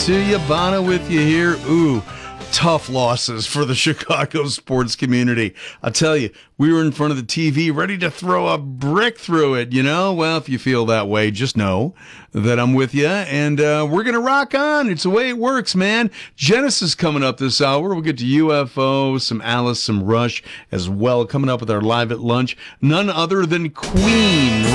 To you, Bono with you here. Ooh, tough losses for the Chicago sports community. I'll tell you, we were in front of the TV ready to throw a brick through it, you know? Well, if you feel that way, just know that I'm with you, and we're going to rock on. It's the way it works, man. Genesis coming up this hour. We'll get to UFO, some Alice, some Rush as well, coming up with our Live at Lunch. None other than Queen.